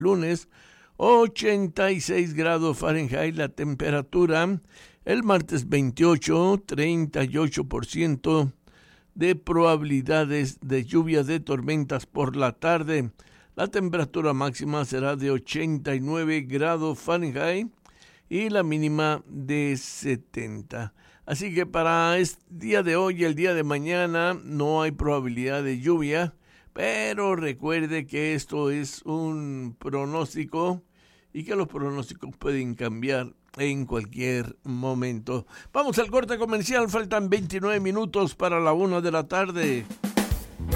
lunes, 86 grados Fahrenheit la temperatura. El martes 28, 38% de probabilidades de lluvia de tormentas por la tarde. La temperatura máxima será de 89 grados Fahrenheit y la mínima de 70. Así que para el día de hoy y el día de mañana no hay probabilidad de lluvia, pero recuerde que esto es un pronóstico y que los pronósticos pueden cambiar en cualquier momento. Vamos al corte comercial, faltan 29 minutos para la 1 de la tarde.